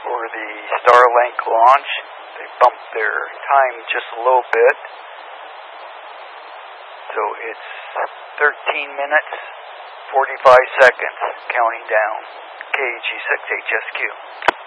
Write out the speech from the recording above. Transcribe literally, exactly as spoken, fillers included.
for the Starlink launch. They bumped their time just a little bit. So it's thirteen minutes, forty-five seconds, counting down. K G six H S Q.